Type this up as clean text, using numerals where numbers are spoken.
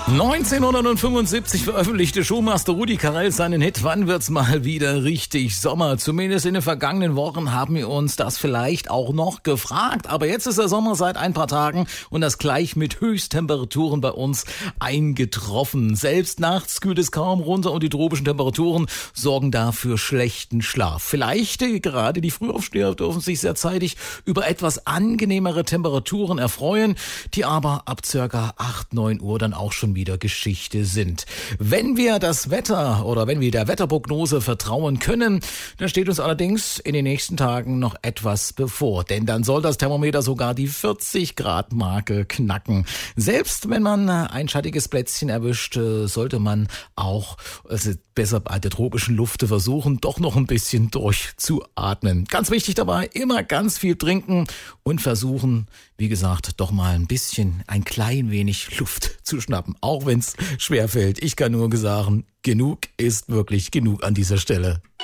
1975 veröffentlichte Showmaster Rudi Carrell seinen Hit Wann wird's mal wieder richtig Sommer? Zumindest in den vergangenen Wochen haben wir uns das vielleicht auch noch gefragt. Aber jetzt ist der Sommer seit ein paar Tagen und das gleich mit Höchsttemperaturen bei uns eingetroffen. Selbst nachts kühlt es kaum runter und die tropischen Temperaturen sorgen dafür schlechten Schlaf. Vielleicht gerade die Frühaufsteher dürfen sich sehr zeitig über etwas angenehmere Temperaturen erfreuen, die aber ab circa 8, 9 Uhr dann auch schon wieder Geschichte sind. Wenn wir das Wetter oder wenn wir der Wetterprognose vertrauen können, dann steht uns allerdings in den nächsten Tagen noch etwas bevor. Denn dann soll das Thermometer sogar die 40 Grad Marke knacken. Selbst wenn man ein schattiges Plätzchen erwischt, sollte man auch besser bei der tropischen Luft versuchen, doch noch ein bisschen durchzuatmen. Ganz wichtig dabei, immer ganz viel trinken und versuchen, wie gesagt, doch mal ein klein wenig Luft zu schnappen, auch wenn es schwerfällt. Ich kann nur sagen, genug ist wirklich genug an dieser Stelle.